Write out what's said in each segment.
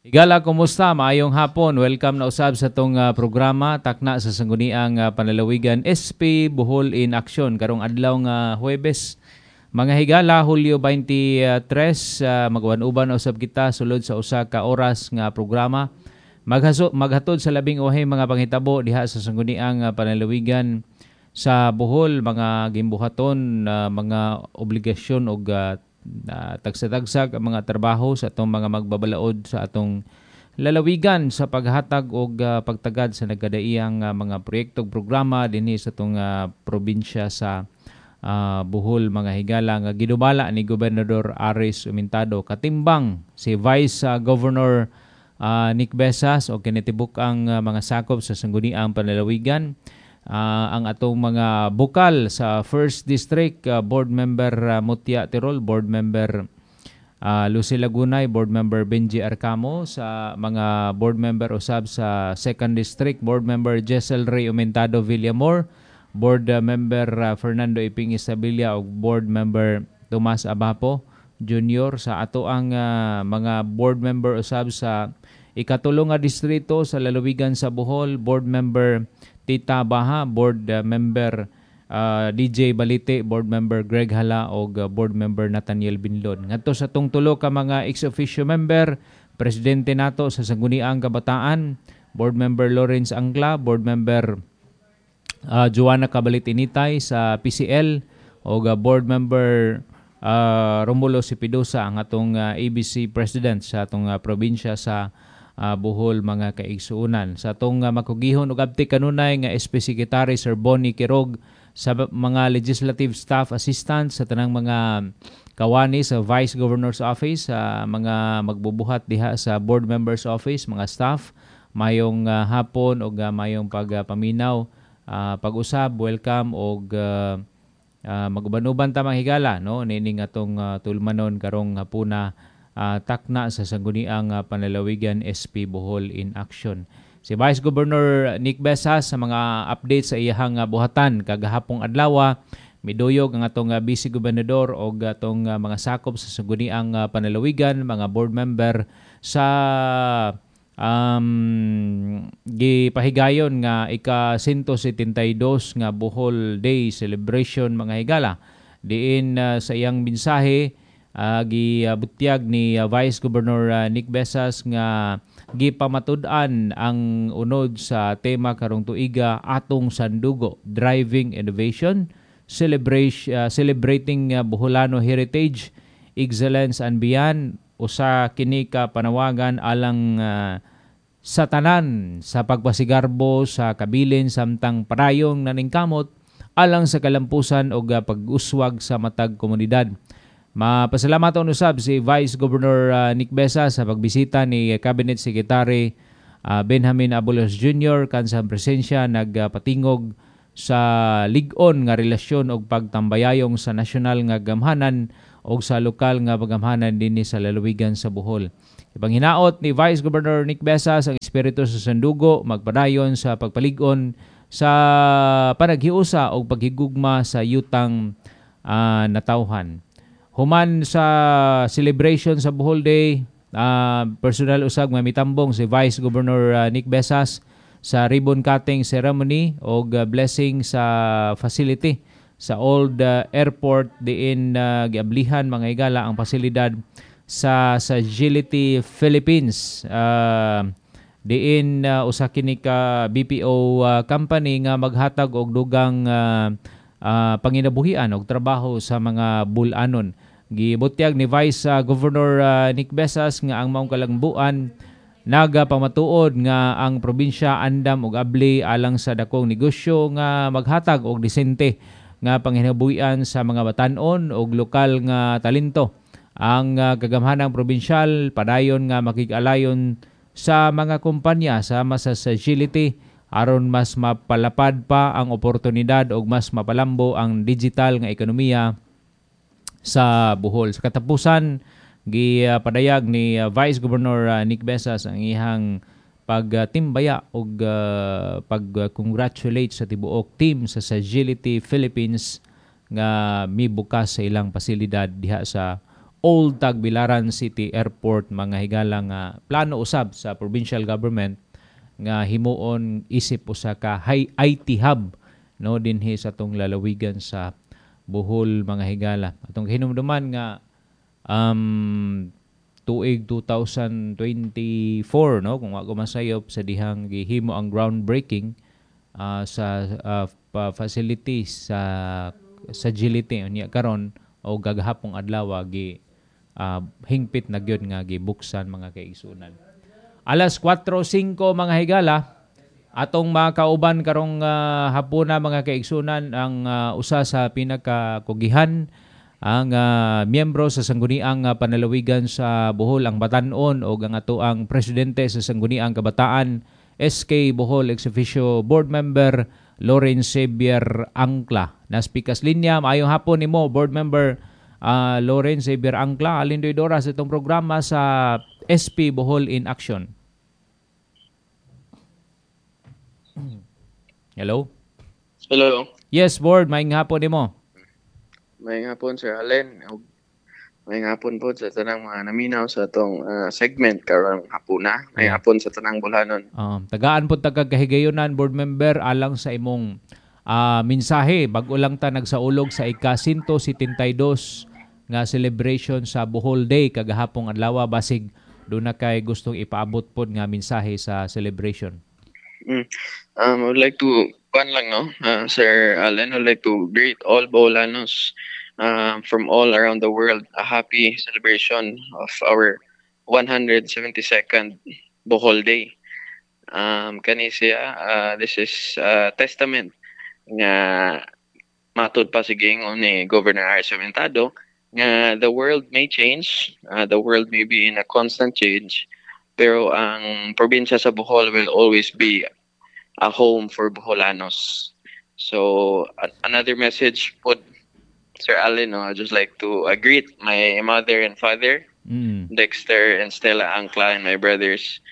Higala, kumusta? Maayong hapon. Welcome na usab sa tong programa Takna sa Sangguniang Panlalawigan SP Bohol in Action karong adlaw nga Huwebes. Mga higala, Hulyo 23, magwan-uban usab kita sulod sa usa ka oras nga programa. Maghatod sa labing uhay mga panghitabo diha sa Sangguniang Panlalawigan sa Bohol, mga gimbuhaton, mga obligasyon og tagsag-tagsag ang mga trabaho sa atong mga magbabalaod sa atong lalawigan sa paghatag og pagtagad sa nagkadaiyang mga proyektong programa dinhi sa atong probinsya sa Bohol, mga higala, nga gidumala ni Gobernador Aris Umintado katimbang si Vice Governor Nick Besas o kinitibuk ang mga sakop sa Sangguniang Panlalawigan. Ang atong mga bukal sa First District, Board Member Mutia Tirol, Board Member Lucy Lagunay, Board Member Benji Arcamo, sa mga Board Member usab sa Second District, Board Member Jessel Ray Aumentado Villamor, Board Member Fernando Iping Isabilla o Board Member Tomas Abapo Jr. sa ato ang mga Board Member usab sa ikatulong nga distrito sa lalawigan sa Bohol, Board Member Tita Baha, Board Member DJ Balite, Board Member Greg Hala o Board Member Nathaniel Binlon. Ngadto sa tong tulo ka mga ex-officio member, Presidente nato sa Sangguniang Kabataan, Board Member Lawrence Angla, Board Member Joanna Cabalit Initay sa PCL o Board Member Romulo Sipidosa, ang atong ABC President sa atong probinsya sa Bohol, mga kaigsuunan. Sa atong makugihon ug abti kanunay nga SP Secretary Sir Bonnie Quirog, sa mga legislative staff assistants, sa tanang mga kawani sa Vice Governor's Office, sa mga magbubuhat diha sa Board Members Office, mga staff, mayong hapon o mayong pagpaminaw, pag-usab, welcome og maguban-uban ta mga higala, no? Nining atong tulmanon karong hapuna, takna sa Sangguniang Panlalawigan SP Bohol in Action. Si Vice Governor Nick Besas sa mga update sa iyahang buhatan kagahapong adlaw, miduyog ang atong Vice Gobernador o atong mga sakop sa Sangguniang Panlalawigan, mga board member sa gipahigayon nga ika-172 nga Bohol Day Celebration, mga higala. Diin sa iyang mensahe, gibutyag ni Vice Governor Nick Besas nga gipamatud-an ang unod sa tema karong tuiga atong sandugo, Driving Innovation, Celebrating Boholano Heritage, Excellence and Beyond. Usa kini ka panawagan alang sa tanan sa pagpasigarbo sa kabilin samtang parayong naningkamot alang sa kalampusan o pag-uswag sa matag komunidad. Mapasalamat ang usab si Vice Governor Nick Besas sa pagbisita ni Cabinet Secretary Benjamin Abulos Jr. kansang presensya nagpatingog sa lig-on nga relasyon og pagtambayayong sa nasyonal nga gamhanan o sa lokal nga pagamhanan dinhi sa lalawigan sa Bohol. Ipanghinaot ni Vice Governor Nick Besas ang espiritu sa sandugo magpadayon sa pagpalig-on sa panaghiusa o paghigugma sa yutang natawhan. Human sa celebration sa Bohol Day, personal usag mamitambong si Vice Governor Nick Besas sa ribbon cutting ceremony o blessing sa facility sa Old Airport diin giablihan, mga higala, ang pasilidad sa Agility Philippines. Diin usa kini ka BPO company nga maghatag og dugang panginabuhian og trabaho sa mga bulanon. Gibutyag ni Vice Governor Nick Besas nga ang maong kalangbuan nagapamatuod nga ang probinsya andam og abli alang sa dakong negosyo nga maghatag og disente nga panginabuhian sa mga batan-on og lokal nga talento. Ang kagamhanang probinsyal padayon nga makig-alayon sa mga kumpanya sama sa Agility aron mas mapalapad pa ang oportunidad o mas mapalambo ang digital nga ekonomiya sa Bohol. Sa katapusan, gipadayag ni Vice Governor Nick Besas ang ihang pagtimbaya o pag-congratulate sa tibuok team sa Agility Philippines nga mibukas sa ilang pasilidad diha sa Old Tagbilaran City Airport mga higala nga plano usab sa provincial government nga himuon isip usa ka IT hub no dinhi sa tong lalawigan sa Bohol mga higala. Atong hinumduman nga tuig 2024 no kung ako masayop sa dihang gihimo ang groundbreaking sa facilities sa Gility unya karon o gagahapong adlaw gi hingpit na gyud nga gibuksan mga kaigsunan. Alas 4:05 mga higala atong makauban karong hapuna mga kaigsunan ang usa sa pinakakugihan ang miyembro sa Sangguniang Panalawigan sa Bohol ang Batan-on o ang atoang presidente sa Sangguniang Kabataan SK Bohol Ex-Officio Board Member Lawrence Xavier Angla. Naspikas linya, maayong hapon nimo Board Member Lawrence Xavier Angla. Alindoy Dora sa itong programa sa SP Bohol in Action. Hello? Hello. Yes, Board. Maayong hapon nimo. Maayong hapon, Sir Allen. Maayong hapon po sa tanang mga naminaw sa itong segment karong hapuna. Maayong hapon sa tanang Bulanon. Tagaan po tagakahigayonan, Board Member, alang sa imong mensahe. Bago lang ta nagsaulog sa ika-172 nga celebration sa Bohol Day kagahapong adlaw basig doon na kay gustong ipaabot po nga mensahe sa celebration. I would like to, Sir Allen, I would like to greet all Boholanos from all around the world a happy celebration of our 172nd Bohol Day. Kani siya, this is testament nga matud pa si gingon ni Governor Aris Aventado nga the world may change, the world may be in a constant change, pero ang probinsya sa Bohol will always be a home for Boholanos. So another message po, Sir Allen, I'd just like to greet my mother and father, Dexter and Stella Angla, and my brothers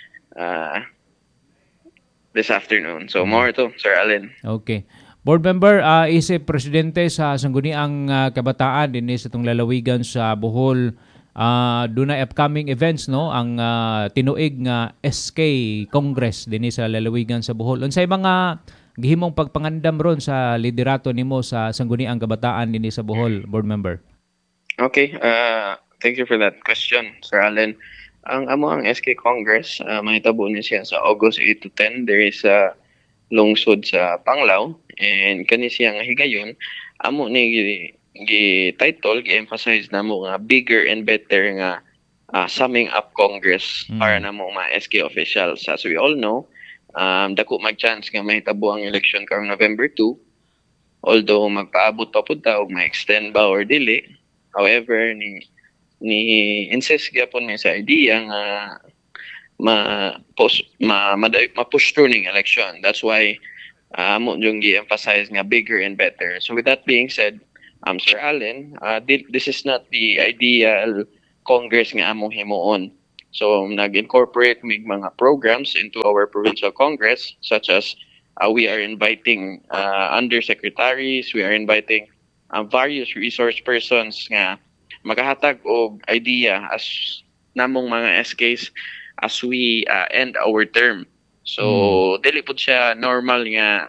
this afternoon. So more to, Sir Allen. Okay. Board Member, isip presidente sa Sangguniang Kabataan din sa itong lalawigan sa Bohol. Doon na upcoming events no ang tinuig nga SK Congress dinhi sa lalawigan sa Bohol. Unsay mga gihimong pagpangandam ron sa liderato nimo sa Sangguniang Kabataan dinhi sa Bohol, Board Member? Okay, thank you for that question, Sir Allen. Ang SK Congress, mahitabo ni siya sa August 8 to 10. There is a lungsod sa Panglao and kani siyang higayon amo ni gi-title, gi-emphasize na mo nga bigger and better nga summing up Congress para na mo mga SK officials. As we all know, dako mag-chance nga mahitabo ang election karong November 2. Although magpaabot pa pud ta og ma-extend ba or dili. However, ni insist gyapon ni sa idea nga ma-push through ning election. That's why amo yung gi-emphasize nga bigger and better. So with that being said, Sir Allen, this is not the ideal Congress nga among himuon. So nag-incorporate mig mga programs into our provincial Congress, such as we are inviting undersecretaries, we are inviting various resource persons nga magahatag og idea as namong mga SKs as we end our term. So dili pud siya normal nga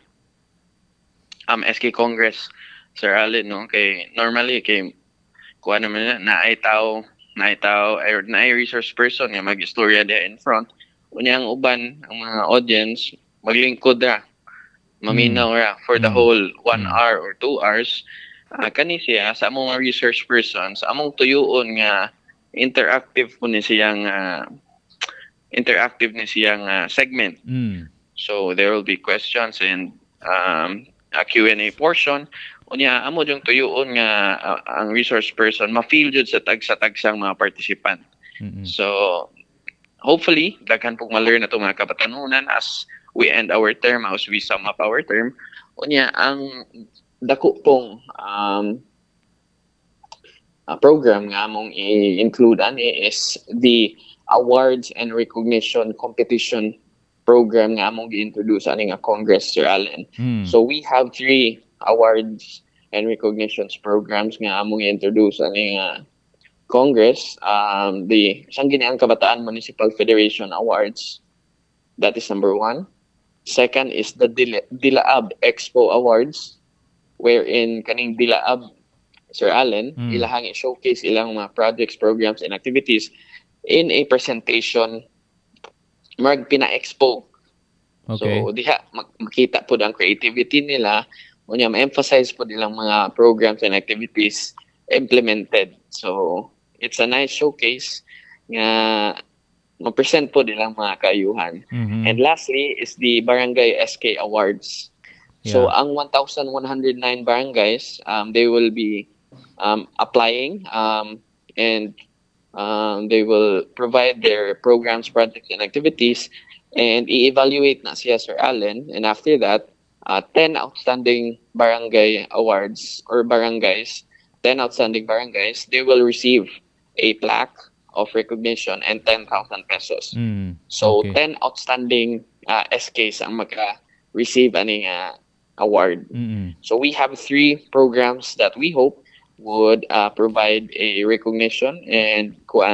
SK Congress, Sir Allen, no? Kay normally kay kuha naman na ay tao or na ay resource person nga mag-istorya there in front. Unya ang uban, ang mga audience maglingkod ra, maminaw ra for the whole 1 hour or 2 hours. Kani siya sa among mga research persons, among tuyoon nga interactive ni siyang segment. So there will be questions and a Q&A portion. Unya amo yung tuyoon nga ang resource person ma-feel jud sa tagsa-tagsang mga participant. So hopefully daghan pong ma-learn na itong mga kabatanunan as we end our term, as we sum up our term. Unya ang dako pong program nga among i-include ani is the awards and recognition competition program nga among gi-introduce ani nga Congress, Sir Allen. So we have 3 awards and recognitions programs nga among i-introduce ani nga Congress, the Sangguniang Kabataan Municipal Federation Awards. That is number one. Second is the Dilaab Expo Awards, wherein kaning Dilaab, Sir Allen, ilahang i-showcase ilang mga projects, programs, and activities in a presentation marag pina-expo. Okay. So diha makita po ang creativity nila, unya ma-emphasize po nilang mga programs and activities implemented. So it's a nice showcase nga ma-present po nilang mga kaayuhan. And lastly is the Barangay SK Awards. So ang 1,109 barangays, they will be applying and they will provide their programs, projects, and activities, and i-evaluate na siya, Sir Allen. And after that, 10 outstanding barangay awards or barangays, 10 outstanding barangays, they will receive a plaque of recognition and 10,000 pesos. So, okay. 10 outstanding SKs ang maka-receive aning award. So, we have 3 programs that we hope would provide a recognition and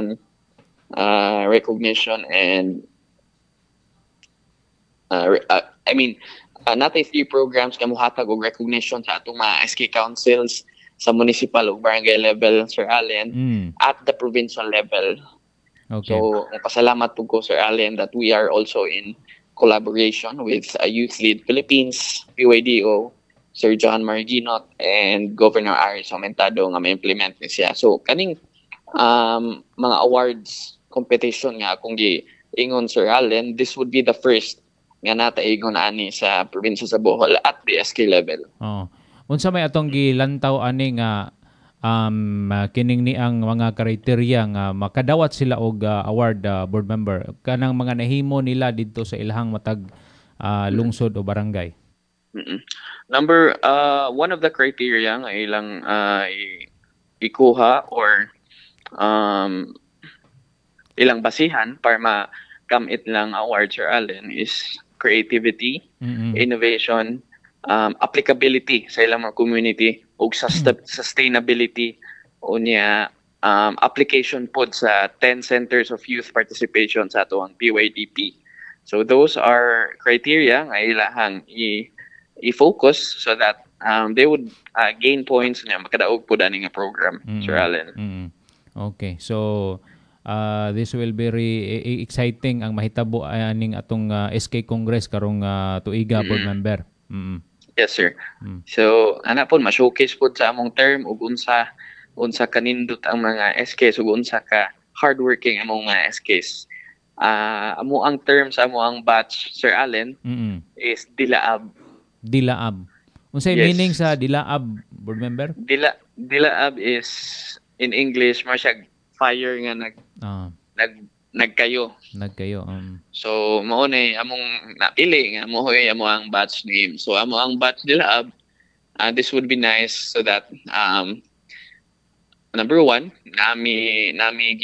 natay 3 programs kamuhatag og recognition sa atong mga SK councils sa municipal o barangay level, Sir Allen, at the provincial level. Okay. So, pasalamat po ko, Sir Allen, that we are also in collaboration with Youth Lead Philippines, PYDO, Sir John Marginot, and Governor Aris Aumentado nga ma-implement ni siya. So, kaning mga awards competition nga kung giingon, Sir Allen, this would be the first nga nataigon ani sa probinsya sa Bohol at the SK level. Unsa may atong gilantaw ani nga kining ni ang mga kriteria nga makadawat sila og award, board member, kanang mga nahimo nila didto sa ilahang matag lungsod o barangay? Number one of the criteria nga ilang ikuha or ilang basihan para ma-come lang award, Sir Allen, is creativity, innovation, applicability sa ilang mga community, ug sustainability, unya application pod sa 10 centers of youth participation sa ato ang PYDP. So those are criteria nga ilahang i-focus so that they would gain points nga makadaog pod ani nga program, Sir Allen. Okay. So this will be very exciting ang mahitabo aning atong SK Congress karong tuiga, board member. Yes, sir. So ana po ma-showcase po sa among term ug unsa kanindot ang mga SKs ug unsa ka hardworking among mga SKs. Amo ang term sa amo ang batch, Sir Allen, is Dilaab. Dilaab. Unsay meaning sa Dilaab, board member? Dilaab is in English masyag fire nga nagkayo. So mao ni among napili nga mohoy amo ang batch name. So amo ang batch Dilaab, this would be nice so that number one, nami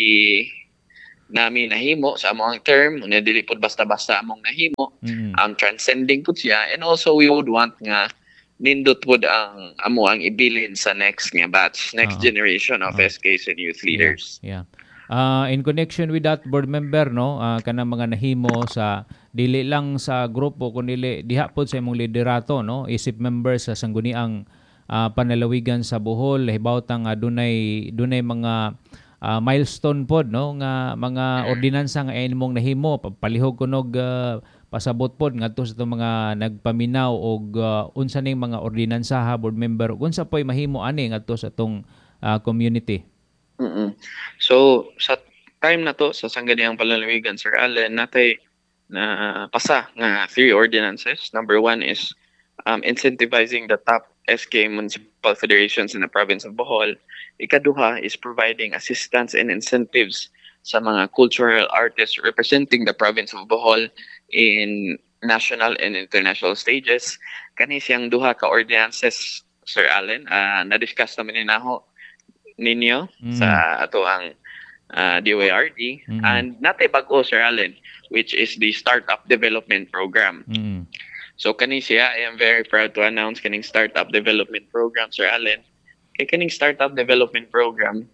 nahimo sa among term, unya dili pud basta-basta among nahimo, transcending pud siya, and also we would want nga nindot pud ang amo ang ibilin sa next nga batch, next generation of SKs and youth leaders. Yeah. In connection with that, board member, no, kanang mga nahimo sa dili lang sa grupo kundi diha pod sa imong liderato, no, isip member sa sangguniang panalawigan sa Bohol, hibawtang dunay mga milestone pod, no, nga mga ordinansa nga imong nahimo, palihog kunog pasabot pod ngadto sa mga nagpaminaw og unsa ning mga ordinansa, board member, unsa poy mahimo ani ngadto sa tong community. So sa time na to sa sangguniang panlalawigan, Sir Allen, natay na pasa nga 3 ordinances. Number 1 is incentivizing the top SK municipal federations in the province of Bohol. Ikaduha is providing assistance and incentives sa mga cultural artists representing the province of Bohol in national and international stages. Kani siyang duha ka ordinances, Sir Allen, na-discuss naman ninyo sa ato ang DYRD, and natay bag-o, Sir Allen, which is the Startup Development Program. So kani siya, I am very proud to announce kaning Startup Development Program, Sir Allen. Kay kaning Startup Development Program,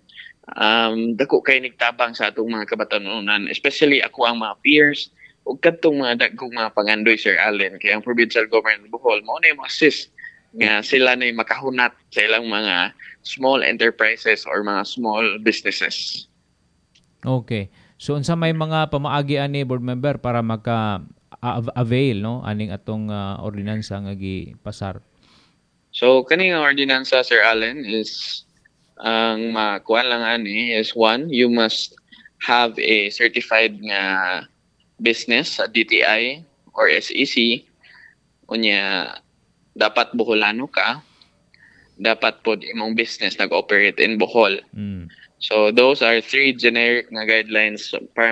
dako kay nigtabang sa atong mga kabatanunan, especially ako ang mga peers ug kadtong mga dagkong mga pangandoy, Sir Allen, kay ang provincial government of Bohol mao na mo-assist nga sila na makahunat sa ilang mga small enterprises or mga small businesses. Okay. So unsa may mga pamaagi ani board member para maka-avail no aning atong ordinansa nga gipasar? So kaning ordinansa, Sir Allen, is ang makuan lang ani is one, you must have a certified nga business sa DTI or SEC. Unya dapat Boholano ka, dapat pod imong business nag-operate in Bohol. So those are three generic nga guidelines para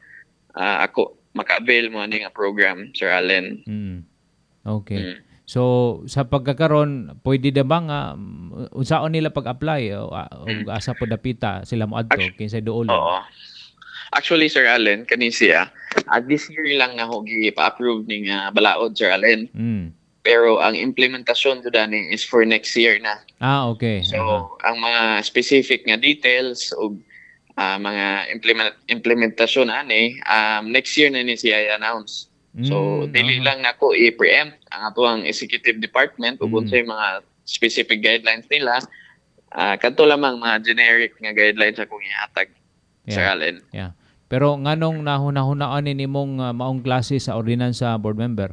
maka-avail mo ani nga program, Sir Allen. Okay. So sa pagkakaron pwede da ba nga unsaon nila pag-apply o asa pod dapita sila moadto kinsay duolon? Oo. Actually, Sir Allen, kani siya, this year lang na ho pa-approve ning balaod, Sir Allen. Pero ang implementasyon to dani is for next year na. Okay. So, ang mga specific nga details o mga implementasyon ani, next year na ni siya i-announce. So, dili lang nako i-preempt ang atong executive department ug unsay mga specific guidelines nila. Kadto lamang mga generic nga guidelines akong ihatag, Sir Allen. Yeah. Pero nganong nahuna-hunaan nimong maong klase sa ordinansa, board member?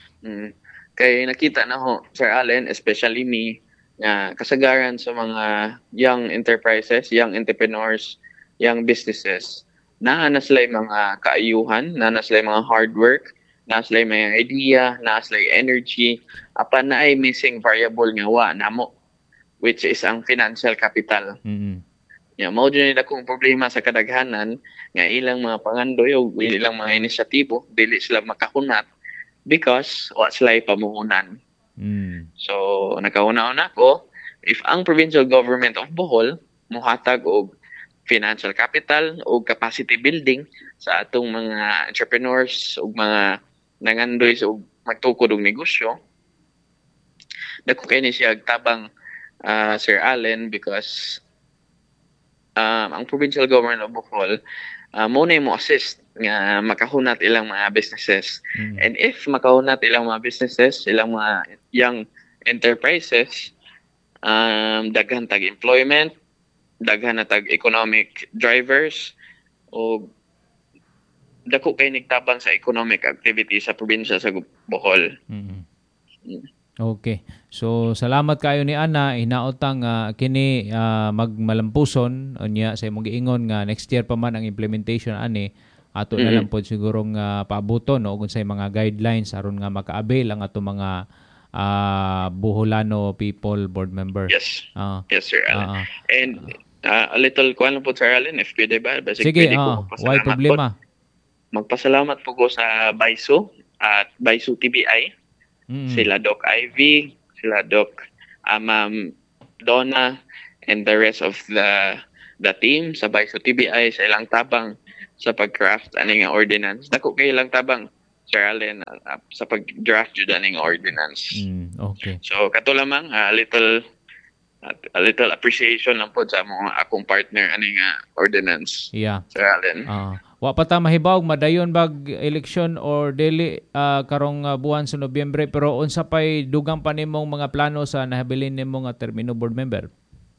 Kay nakita na ho, Sir Allen, especially me, nga kasagaran sa mga young enterprises, young entrepreneurs, young businesses, na sila mga kaayuhan, na sila mga hard work, na sila mga idea, na sila energy, apan na ay missing variable nga wa namo, which is ang financial capital. Mao din akong problema sa kadaghanan nga ilang mga pangandoy o ilang mga inisyatibo dili sila makahunat because wa sila pamuhunan. So nakauna-una ko, if ang provincial government of Bohol mohatag og financial capital o capacity building sa atong mga entrepreneurs o mga nangandoy sa magtukod og negosyo, dako kay ni siya tabang, Sir Allen, because ang provincial government of Bohol muna mo assist nga makahunat ilang mga businesses. And if makahunat ilang mga businesses, ilang mga young enterprises, daghan tag employment, daghan na tag economic drivers, o dako kay nigtabang sa economic activity sa probinsya sa Bohol. Okay. So salamat kayo ni Ana, hinaotang kini magmalampuson unya sa imong giingon nga next year pa man ang implementation ani ato na lang pod siguro nga paabuton no kung say mga guidelines aron nga maka-avail ang ato mga Boholano people board member. Yes. Yes, Sir Allen. And a little kuan po, Sir Allen, if pwede ba? Sige, why problema? Magpasalamat po ko sa BISO at BISO TBI. Sila Doc Ivy, sila Doc Ma'am Donna, and the rest of the team sa BISO TBI sa ilang tabang sa pag-craft aning ordinance. Dako kay ilang tabang, Sir Allen, sa pag-draft jud aning ordinance. Okay. So kato lamang a little appreciation lang po sa mga akong partner aning ordinance. Yeah. Sir Allen. Wa pa ta mahibaw madayon bag election or dili karong buwan sa Nobyembre, pero unsa pay dugang pa nimong mga plano sa nahabilin nimo nga termino, board member?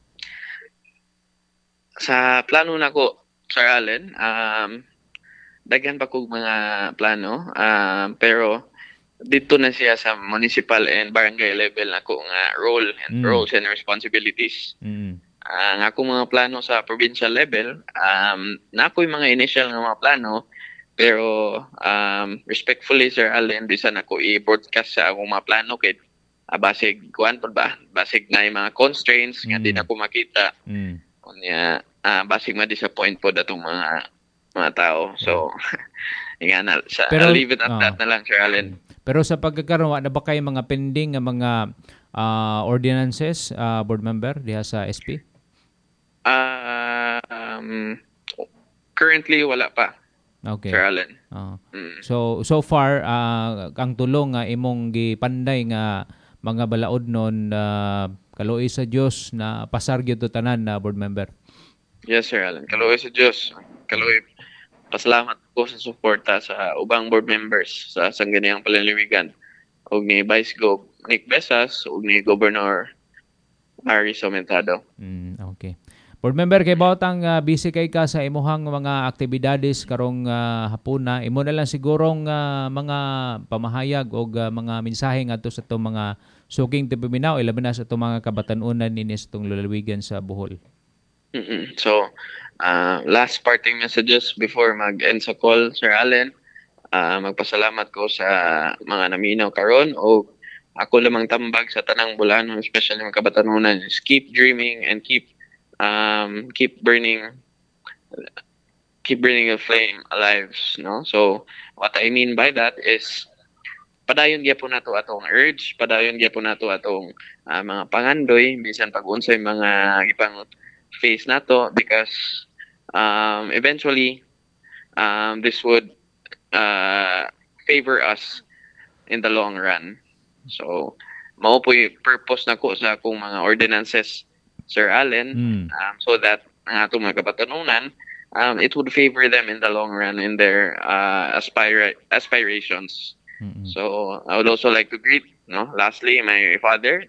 Sa plano nako, Sir Allen, daghan pa kog mga plano, pero dito na siya sa municipal and barangay level nako nga roles and responsibilities. Ang akong mga plano sa provincial level, na ako'y mga initial nga mga plano, pero respectfully, Sir Allen, di sana ko i-broadcast sa akong mga plano kay basig kuan pa ba? Basig na yung mga constraints nga di na ko makita. Kunya basig ma-disappoint po datong mga tao. So I'll leave it at that na lang, Sir Allen. Pero sa pagkakaroon, na ba kayo mga pending nga mga ordinances, board member, diha sa SP? Currently, wala pa. Okay. Sir Allen. So far, ang tulong nga imong gipanday nga mga balaod nun, kaluoy sa Dios na pasar gyud to tanan na board member. Yes, Sir Alan. Kaluoy sa Diyos. Kaluoy, pasalamat ko sa suporta sa ubang board members sa Sangguniang Panlalawigan ug ni Vice Gov Nick Besas ug ni Governor Harry Somentado. Okay. Board member, kay Bautang, busy kay ka sa imuhang mga aktibidades karong hapuna. Imo na lang sigurong mga pamahayag o mga mensahe ngadto sa itong mga suking tipiminaw, ilabi na sa itong mga kabatanunan ninyo sa itong lalawigan sa Bohol. So, last parting messages before mag-end sa call, Sir Allen. Magpasalamat ko sa mga naminaw karon o ako lamang tambag sa tanang Bulanon, especially mga kabatanunan, is keep dreaming and keep burning a flame alive, no? So what I mean by that is padayon gyapon nato atong urge, padayon gyapon nato atong mga pangandoy bisan pag-unsay mga ipang face nato, because eventually this would favor us in the long run. So mao po yung purpose nako sa akong mga ordinances, Sir Allen, so that ang atong mga kabatanunan, it would favor them in the long run in their aspirations. So I would also like to greet, lastly, my father,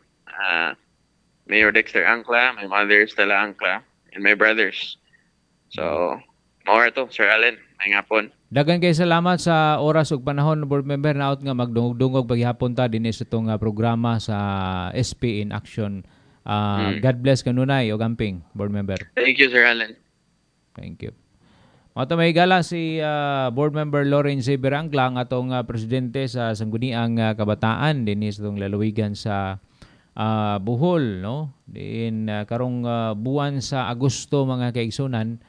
Mayor Dexter Ancla, my mother Stella Ancla, and my brothers. So mao to, Sir Allen, may ngapon. Dagan kay salamat sa oras ug panahon, board member, naot nga magdungog-dungog paghihapon ta dinhi sa itong programa sa SP in Action. God bless kanunay og amping, board member. Thank you, Sir Allen. Thank you. Mato may gala si board member Lawrence Berangla, ang atong presidente sa Sangguniang Kabataan dinhi sa itong lalawigan sa Bohol, no? Din karong buwan sa Agosto, mga kaigsunan,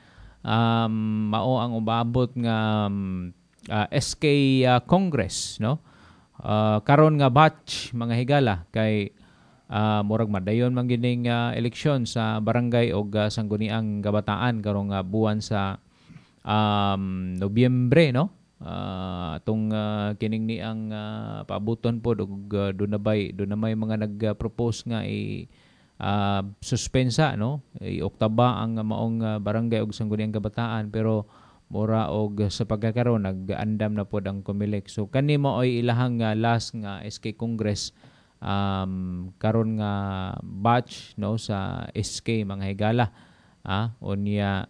mao ang umabot nga SK Congress, no? Karon nga batch, mga higala, kay murag madayon man gining eleksyon sa barangay o Sangguniang Kabataan karong buwan sa Nobyembre, no? Atong kining ni ang paabuton po og doon na may mga nag-propose nga suspensa, no? Oktaba ang maong barangay og Sangguniang Kabataan, pero mura og sa pagkakaroon nag-andam na pod ang COMELEC. So kani mo ay ilahang last nga SK Congress karon nga batch, no, sa SK, mga higala. Unya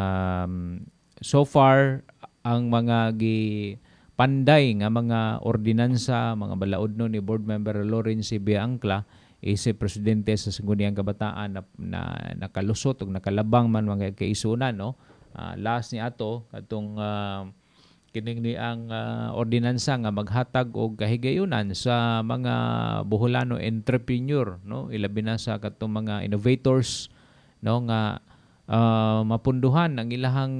so far ang mga panday nga mga ordinansa, mga balaod ni board member Lawrence Biangcla, si presidente sa Sangguniang Kabataan na nakalusot ug nakalabang man mga kaisunan, no? Last ni ato katong kining ni ang ordinansa nga maghatag og kahigayunan sa mga Boholano entrepreneur, no? Ilabi na sa katong mga innovators, no, nga mapunduhan ang ilahang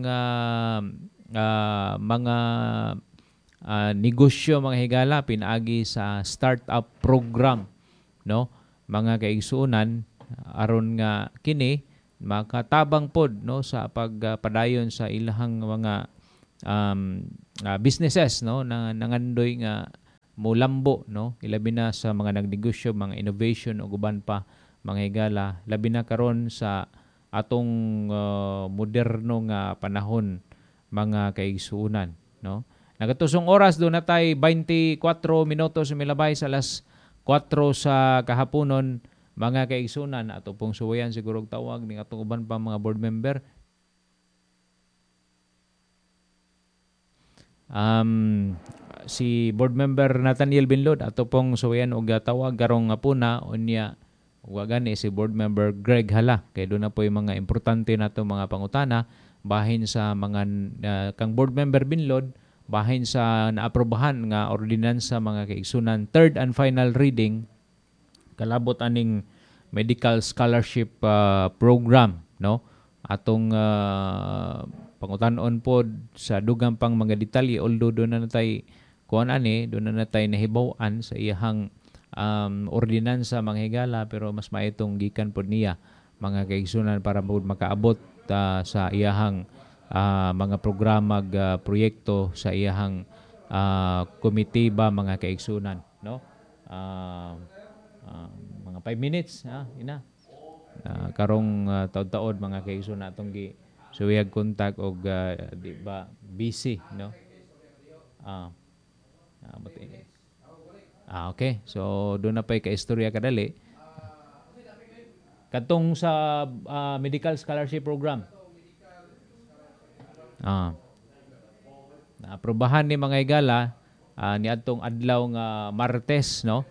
mga negosyo, mga higala, pinaagi sa startup program, no, mga kaigsuonan, aron nga kini makatabang pod, no, sa pagpadayon sa ilahang mga businesses, no, na nangandoy nga mulambo, no, ilabi na sa mga nagnegosyo, mga innovation o guban pa, mga higala, labi na karon sa atong moderno nga panahon, mga kaigsuonan, no. Nagatusong oras do natay 24 minutos milabay sa alas 4 sa kahaponon, mga kaigsuonan. Ato pong suwayan siguro tawag ning atong uban pa mga board member. Si board member Nathaniel Binlod ato pong suwayan og tawag karong hapuna, unya wagan si board member Greg Hala, kay doon na po yung mga importante na ito mga pangutana bahin sa mga kang board member Binlod, bahin sa naaprobahan nga ordinansa, mga kaigsunan, third and final reading kalabot aning medical scholarship program, no, atong pangutanon pod sa dugang pang mga detalye, although doon na natay doon na natay nahibaw-an sa iyahang ordinansa, mga higala, pero mas maitong gikan pod niya, mga kaigsunan, para makaabot sa iyahang mga programa proyekto sa iyahang komite ba, mga kaigsunan, no. Mga 5 minutes ina karong taod-taod, mga kaigsunan, atong So we have contact og di ba busy, no? Ah. Okay. So doon na pa'y kaistorya kadali. Katong sa medical scholarship program. Ah. Naaprobahan ni mga higala ni atong adlaw nga Martes, no?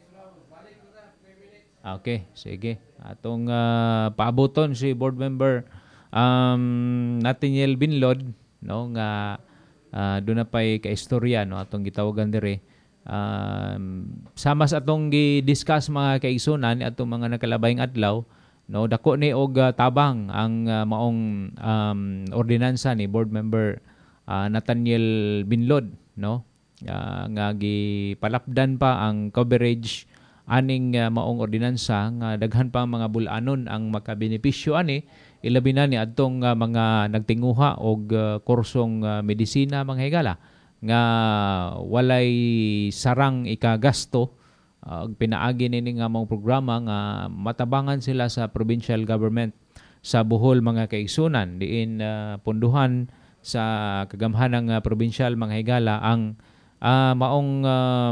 Okay, sige. Atong paaboton si board member Nathaniel Binlod, no, nga doon na pa'y kaistorya, no, atong gitawagan dire. Sama sa atong gi-discuss mga kaigsunan atong mga nakalabayng adlaw, no, dako ni og tabang ang maong ordinansa ni board member Nathaniel Binlod, no, nga gipalapdan pa ang coverage aning maong ordinansa nga daghan pa mga bulanon ang makabenepisyo ani, ilabi na ni adtong mga nagtinguha og kursong medisina mga higala nga walay sarang ikagasto og pinaagi nini nga maong programa nga matabangan sila sa provincial government sa Bohol mga kaigsunan, diin punduhan sa kagamhanang provincial mga higala ang maong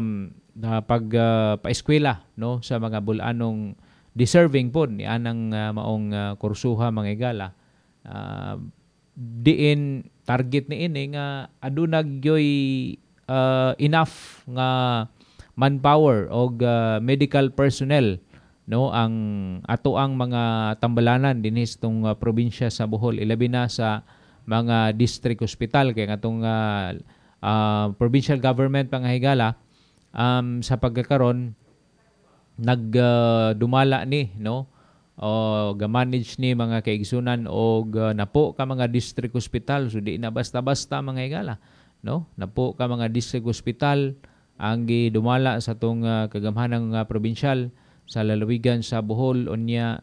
paeskwela, no, sa mga bulanong deserving pod ni anang maong kursuha mga higala. Diin target ni ini nga aduna gyoy enough nga manpower og medical personnel, no, ang ato ang mga tambalanan dinhi tong probinsya sa Bohol, ilabi na sa mga district hospital kay atong provincial government mga higala sa pagkakaron nagdumala ni, no, o ga-manage ni mga kaigsunan og napo ka mga district hospital, so di na basta-basta mga higala, no, napo ka mga district hospital ang gidumala sa tong kagamhanang probinsyal sa lalawigan sa Bohol. Unya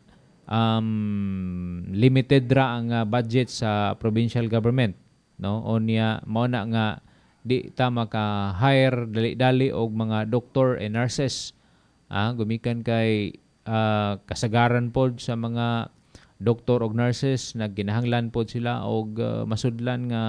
limited ra ang budget sa provincial government, no, unya mao na nga di ta maka-hire dali-dali og mga doctor and nurses. Gumikan kay kasagaran pod sa mga doktor og nurses, nagginahanglan pod sila og masudlan nga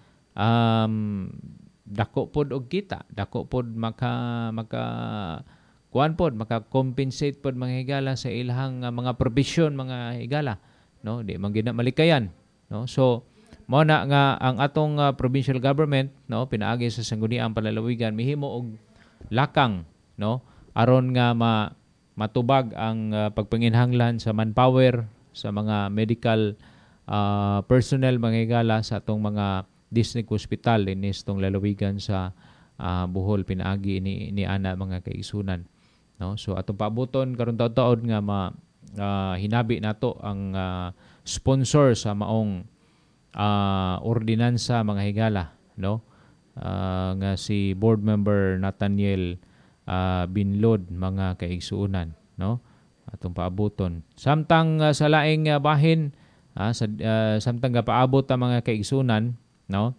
dako pod og kita, dako pod maka kuan pod maka-compensate pod mga higala sa ilahang mga provision mga higala, no, di man gina malikayan, no. So mao na nga ang atong provincial government, no, pinaagi sa sangguniang palalawigan mihimo og lakang, no, aron nga matubag ang pagpanginhanglan sa manpower sa mga medical personnel mga higala sa atong mga district hospital inis tong lalawigan sa Bohol, pinaagi ni ana mga kaigsunan, no. So atong paaboton karon taud-taud nga hinabi nato ang sponsor sa maong ordinansa mga higala, no, nga si board member Nathaniel Binlod mga kaigsuunan, no, atong paaboton samtang sa laing bahin samtang paabot ang mga kaigsunan, no,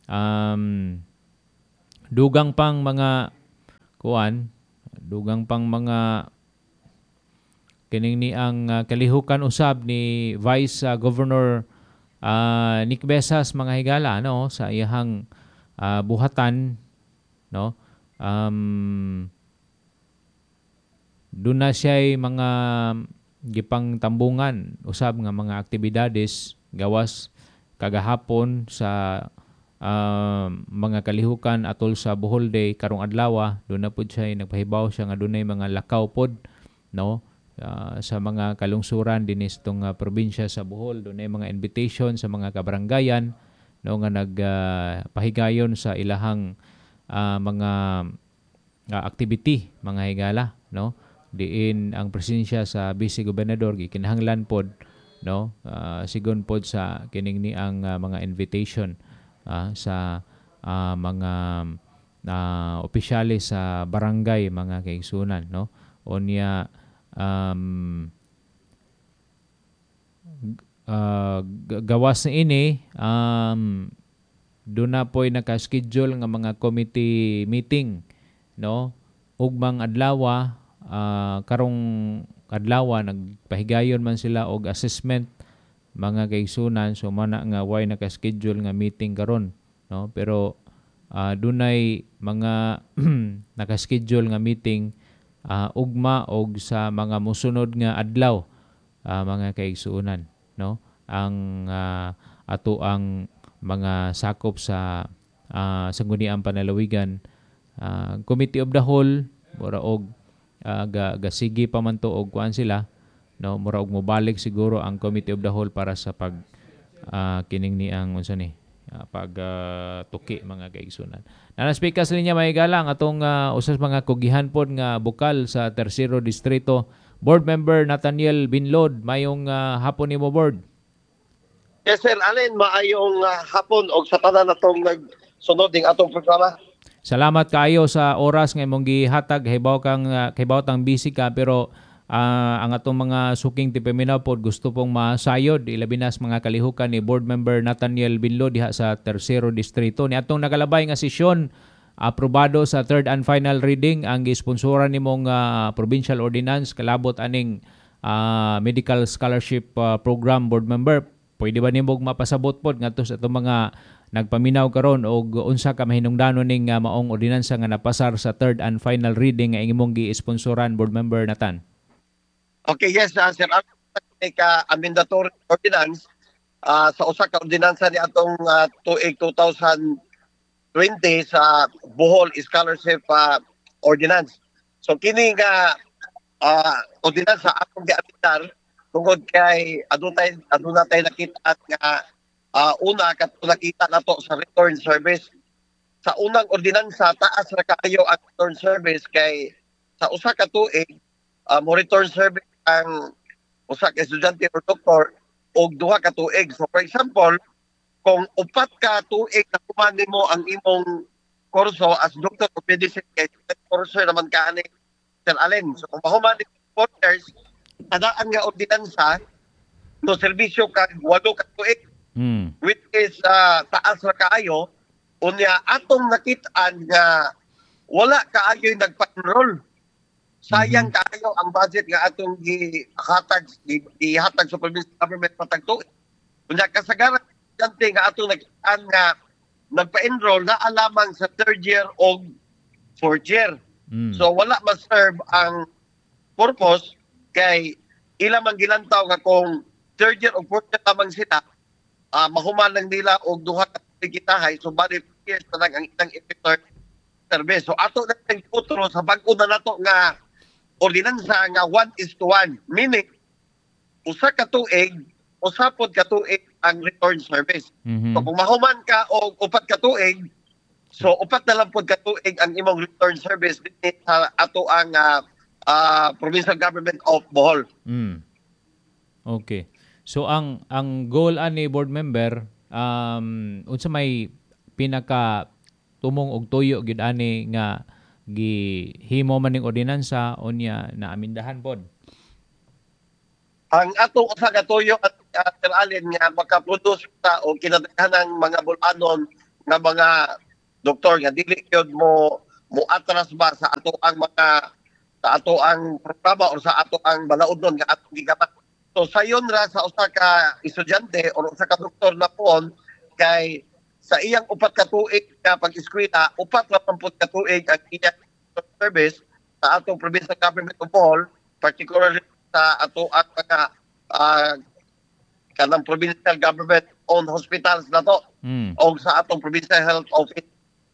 dugang pang mga kining ni ang kalihukan usab ni Vice Governor Nick Besas mga higala, no, sa iyahang buhatan, no, doon na siya'y mga gipang tambungan usab nga mga aktibidades gawas kagahapon sa mga kalihukan atol sa Bohol Day karong adlaw. Doon na pud siya nagpahibaw siya nga dunay mga lakaw pod, no, sa mga kalungsuran dinis tong probinsya sa Bohol. Doon ay mga invitation sa mga kabaranggayan, no, nga nagpahigayon sa ilahang mga activity mga higala, no, diin ang presensya sa Vice Gobernador gikinahanglan pod, no, sigon pod sa kining ni ang mga invitation sa mga opisyales sa barangay mga kaigsunan, no. Unya gawas na ini doon na po'y naka-schedule nga mga committee meeting, no, ugmang adlaw. Karong adlaw nagpahigayon man sila og assessment mga kaigsunan, so mana nga why naka-schedule nga meeting karon, no? Pero dunay mga naka-schedule nga meeting ugma og sa mga mosunod nga adlaw, mga kaigsunan, no? Ang ato ang mga sakop sa Sangguniang Panalawigan, Committee of the Whole, mura og gasigi pa man to og kuan sila, no, mura og mobalik siguro ang Committee of the Whole para sa pag kining ni ang unsa ni pag tuki mga kaigsunan. Speak sa linya may galang atong usas mga kugihan pod nga bukal sa Tercero Distrito, Board Member Nathaniel Binlod. Mayong hapon nimo, Board. Yes, Sir Allen, maayong hapon og sa tanan natong nagsunod ning atong programa. Salamat kaayo sa oras nga imong gihatag. Hibaw tang busy ka, pero ang atong mga suking tipaminaw pod gusto pong masayod ilabinas mga kalihukan ni Board Member Nathaniel Binlod diha sa Tercero Distrito. Ni atong nakalabay nga sesyon, aprobado sa third and final reading ang gisponsoran nimong provincial ordinance kalabot aning medical scholarship program, Board Member. Pwede ba nimog mapasabot pod ngadto sa itong mga nagpaminaw karon og unsa ka mahinungdanon ning maong ordinansa nga napasar sa third and final reading nga imong gi-sponsoran, Board Member Nathan? Okay, yes, Sir Allen, ka amendatory ordinance sa usa ka ordinansa ni atong tuig 2020 sa Bohol Scholarship Ordinance. So kini nga ordinansa atong giamitar tungod kay aduna tay nakita nga una katong nakita nato sa return service. Sa unang ordinansa taas ra kaayo ang return service kay sa usa ka tuig mo return service ang usa ka estudyante o doktor og duha ka tuig. So for example, kung upat ka tuig na human nimo ang imong kurso as doctor of medicine, kay kurso naman ka ani Sir Allen. So kung mahuman ni 4 years, tadaan nga ordinansa no serbisyo kag 8 ka tuig, which is taas ra kaayo. Unya atong nakit-an nga wala kaayo nagpa-enroll. Sayang kaayo ang budget nga atong gihatag sa provincial government patag tuig. Unya kasagaran dante nga atong nakit-an nga nagpa-enroll na alamang sa third year o fourth year. So wala ma-serve ang purpose kay ilang man gilantaw nga kung third year o fourth year lamang sila, mahuman lang nila og duha ka gitahay, so bali years na lang ang itang effector service. So ato na tayong utro sa bag-o na nato nga ordinansa nga 1:1, meaning usa ka tuig, usapod ka tuig ang return service. So kung mahuman ka og upat ka tuig, so upat na lang pod ka tuig ang imong return service sa ato ang provincial government of Bohol. Okay. So ang goal ani Board Member, unsa may pinaka tumong og tuyo gid ani nga gihimo man ning ordinansa unya na amindahan pod? Ang atong usa ka tuyo at Sir Allen nga makaproduce ta og kinadaghanang mga bulanon nga mga doktor nga dili gyud mo atras ba sa ato ang mga sa ato ang programa o sa ato ang balaudnon nga atong gigamat. So sayon ra sa usa ka estudyante o usa ka doktor na pon kay sa iyang upat ka tuig nga pag-eskwela, upat ra pampud ka tuig ang iyang service sa atong provincial government of Bohol, particularly sa ato ang mga kanang provincial government owned hospitals na to o sa atong provincial health office.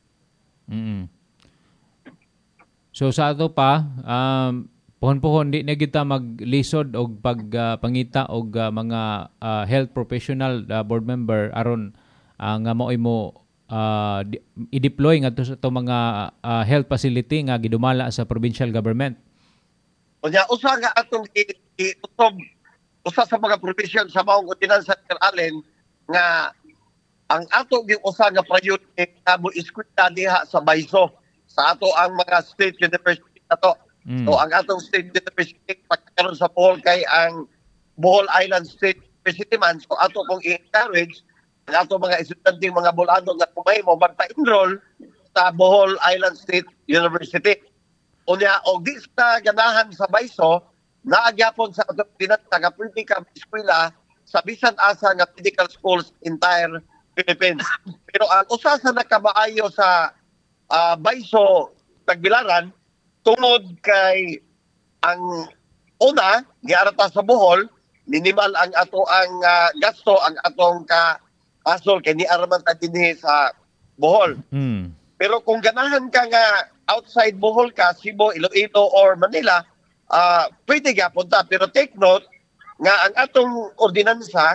So sa ato pa, pohon-pohon di na kita maglisod og pagpangita og mga health professional board member aron nga maoy mo i-deploy ngadto sa itong mga health facility nga gidumala sa provincial government. Unya usa nga atong iutob usa sa mga provision sa maong ordinansa Sir Allen nga ang ato gyud usa nga priority nga mo eskwela diha sa Baiso sa ato ang mga state university nato. So ang atong state university pagkaroon sa Bohol kay ang Bohol Island State University man, so ato kong i-encourage ang ato mga estudyante mga Bolano nga kumay mo magpa-enroll sa Bohol Island State University. Unya og di sa ganahan sa Baiso, naagyapon sa atong dinat nga pwede ka eskwela sa bisan asa nga medical schools entire Philippines. Pero ang usa sa nakamaayo sa Baiso Tagbilaran tungod kay ang una giarata sa Bohol minimal ang ato ang gasto ang atong asol kay ni araman ta dinhi sa Bohol. Pero kung ganahan ka nga outside Bohol ka, Cebu, Iloilo or Manila, pwede gyapon ta. Pero take note nga ang atong ordinansa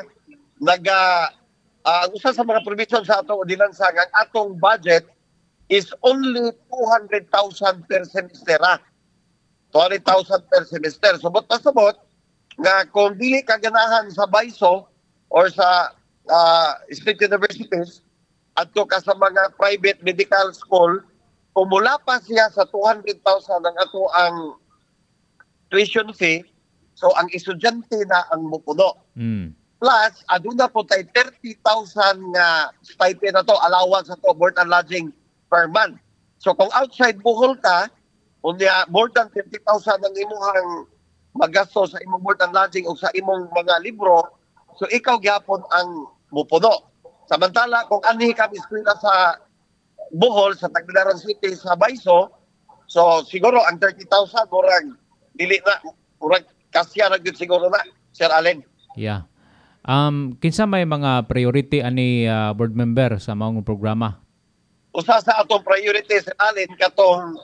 ang usa sa mga provision sa atong ordinansa nga ang atong budget is only 200,000 per semester. 200,000 per semester. Subot na subot nga kung dili ka ganahan sa Baiso or sa state universities adto ka sa mga private medical school, kung mula pa siya sa 200,000 ang ato ang tuition fee, so ang estudyante na ang mupuno. Plus, aduna po tayo 30,000 nga stipend na to, allowance na to, board and lodging per month. So kung outside Bohol ka, more than 50,000 ang imuhang magasto sa imong board and lodging o sa imong mga libro, so ikaw gyapon ang mupuno. Samantala, kung anhi kami eskwela sa Bohol, sa Tagbilaran City, sa Baiso, so siguro ang 30,000, murag dili na, murag kasya na yun siguro na, Sir Allen. Yeah. Kinsa may mga priority ani board member sa maong programa? Usa sa atong priority, Sir Allen, katong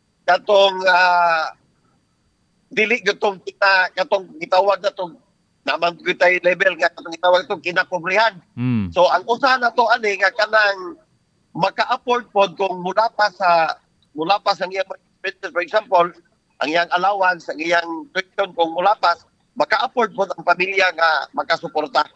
dili katong gitawag na itong naman kita level nga katong gitawag itong kinakubrihan. So ang usa na to ani nga kanang maka-afford pod kung mula pa sa iyang expenses, for example, ang iyang allowance, ang iyang tuition kung mula pa, maka-afford pod ang pamilya nga makasuporta.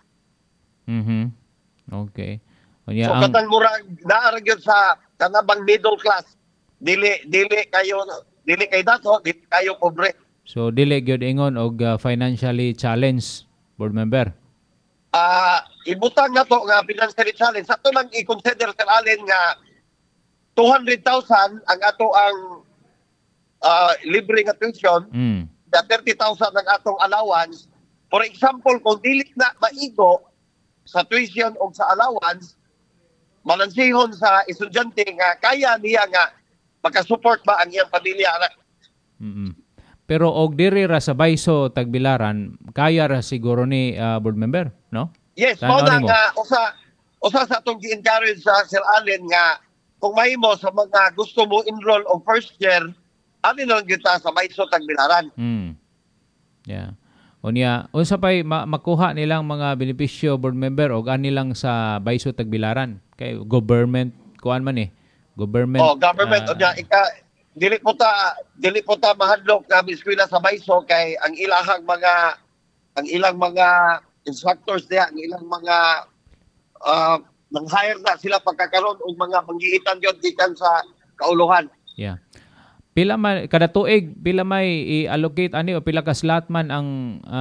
Okay. So katang murag naara gyud sa kanabang middle class. Dili kayo dato, dili kayo pobre. So dili gyud ingon og financially challenged board member. Ibutang na to nga financially challenge. Sa to lang i-consider Sir Allen nga 200,000 ang ato ang libre nga tuition, 30,000 ang atong allowance. For example, kung dili na maigo sa tuition o sa allowance, malansihon sa estudyante nga kaya niya nga makasupport ba ang iyang pamilya. Pero og diri ra sa Baiso Tagbilaran, kaya ra siguro ni board member, no? Yes, mao na nga usa sa atong gi-encourage sa Sir Allen nga kung mahimo sa mga gusto mo enroll o first year, ani lang kita sa Baiso Tagbilaran. Yeah. Unya, unsa pay makuha nilang mga benepisyo board member og ani lang sa Baiso Tagbilaran kay government kuan man government. Government unya dili po ta mahadlok nga eskwela sa Baiso kay ang ilang mga instructors diha, ang ilang mga nang-hire na sila pagkakaroon og mga manggiitan gyud gikan sa kauluhan. Yeah. Pila man kada tuig pila may i-allocate ani o pila ka slot man ang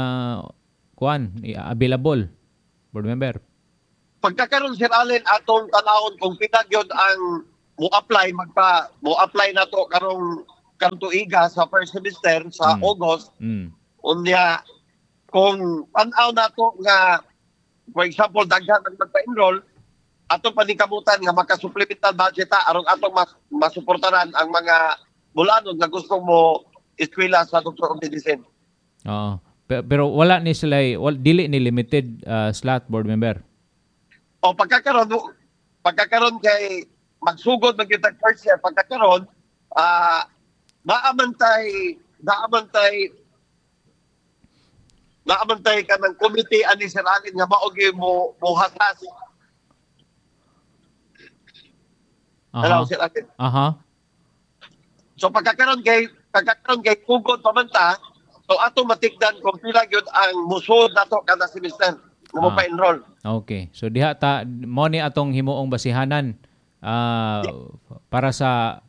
available board member? Pagkakaroon Sir Allen atong tanawon kung pila gyud ang mo-apply na to karong tuiga sa first semester sa August. Unya kung pan-aw na to nga for example daghan ang magpa-enroll, atong paningkamutan nga maka-supplemental budget aron atong masuportaran ang mga bulanon nga gusto mo eskwela sa Doctor of Medicine. Pero wala ni sila dili ni limited slot board member. O pagkakaroon kay magsugod magyud first year pagkakaroon naamantay ka ng committee ani Sir Allen nga mao gyud mo hasas. Hello Sir Allen. So pagkakaroon kay kugod pamanta, so ato matikdan kung pila gyud ang musod nato kada semester nga mo pa-enroll. Okay. So diha ta mo ni atong himuong basihanan para sa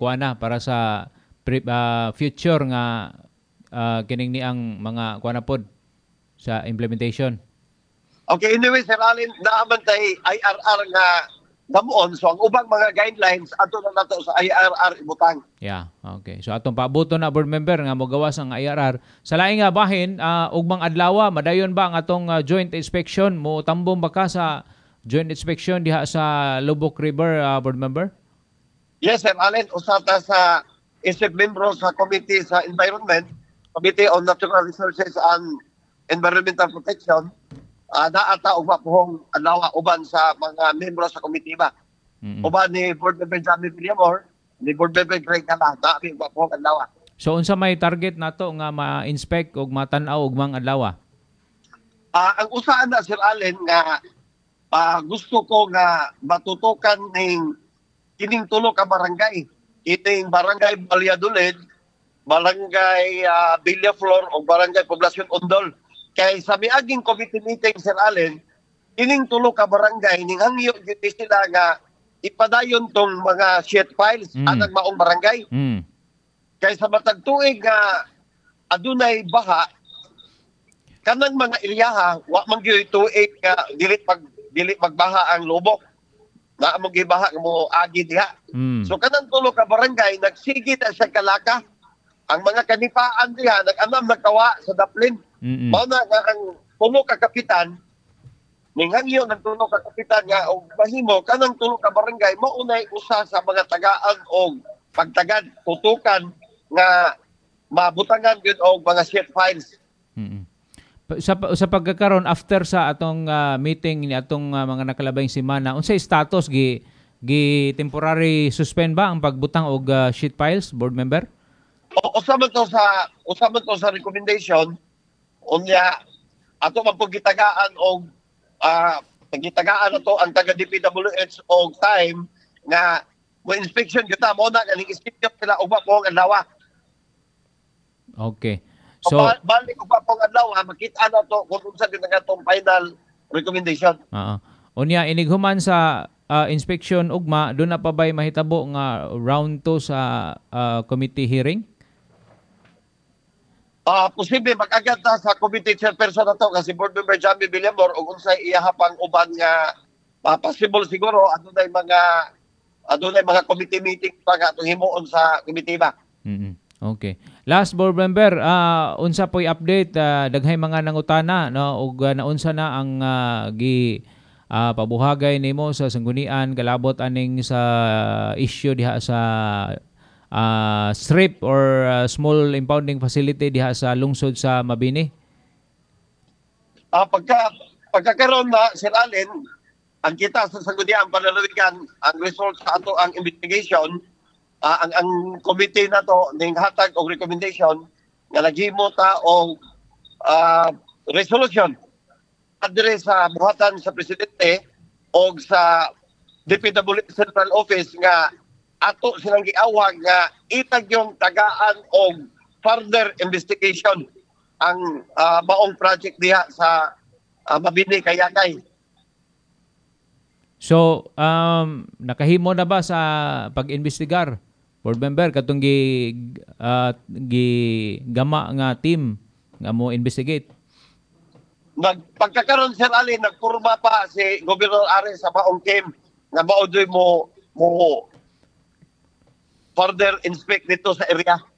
future nga kining ni ang mga kuana pod sa implementation. Okay, anyway Sir Allen, naamantay IRR nga damuon. So ang ubang mga guidelines ato na nato sa IRR ibutang. Yeah, okay. So atong paabuto na board member nga mogawas ang IRR. Sa laing nga bahin, ugmang adlaw madayon ba ang atong joint inspection mo tambong baka sa joint inspection diha sa Lubok River, board member? Yes, Sir Allen, usata sa isip membro sa Committee sa Environment, Committee on Natural Resources and Environmental Protection, naata ugma pohong adlaw uban sa mga membro sa committee ba. Uban ni Board Member Jamie Villamor, ni Board Member Greg Gala, naami ugma pohong adlaw. So unsa may target nato nga ma-inspect ug matan-aw ugmang adlaw? Ang usahan na, Sir Allen, nga gusto ko nga matutukan ning kining tulo ka barangay. Kining barangay Balyadolid, barangay Villaflor o barangay Poblacion Ondol. Kay sa miaging committee meeting, Sir Allen, kining tulo ka barangay ning hangyo gyud sila nga ipadayon tong mga sheet files anang maong barangay. Kay sa matag tuig nga adunay baha, kanang mga iriyaha wa man gyud tuig nga dili magbaha ang lubok. Na mo gibaha mo agi diha. So kanang tulo ka barangay nagsigi na sa kalaka. Ang mga kanipaan diha nag-anam nagkawa sa daplin. Mao na nga ang tulo ka kapitan ning hangyo ng tulo ka kapitan nga og mahimo kanang tulo ka barangay mao unay usa sa mga tagaan og pagtagad tutukan nga mabutangan gyud og mga sheet files. Sa pagkakaroon after sa atong meeting ni atong mga nakalabayng semana, unsay status gi temporary suspend ba ang pagbutang og sheet files, board member? Usa man to sa recommendation unya ato man pagitagaan og pagitagaan ato ang taga DPWH og time nga mo inspection gyud ta mo na ganing inspector sila og mapong adlaw. Okay. So balik og mapong adlaw makita na to kung unsa gyud ang atong final recommendation. Unya inighuman sa inspection ugma do na pa bay mahitabo nga round 2 sa committee hearing? Posible mag-agad ta sa committee chairperson na to kasi Board Member Jamie Villamor ug unsay iyahapang uban nga possible siguro adunay mga committee meeting pa nga atong himuon sa committee ba. Okay. Last board member, unsa po'y update daghay mga nangutana no ug naunsa na ang pabuhagay nimo sa sanggunian kalabot aning sa issue diha sa strip or small impounding facility diha sa lungsod sa Mabini? Pagkakaroon na, Sir Allen, ang kita sa sanggunian panalawigan ang result sa ato ang investigation, ang committee na to ning hatag og recommendation nga naghimo ta og resolution adre sa buhatan sa presidente og sa DPWH Central Office nga ato silang giawag nga itag yung tagaan og further investigation ang maong project diha sa Mabini Kayakay. So, nakahimo na ba sa pag-investigar? Board member, katong gama nga team nga mo investigate? Pagkakaroon, Sir Ali, nagpurma pa si Governor Ares sa maong team nga maudyoy mo further inspect dito sa area.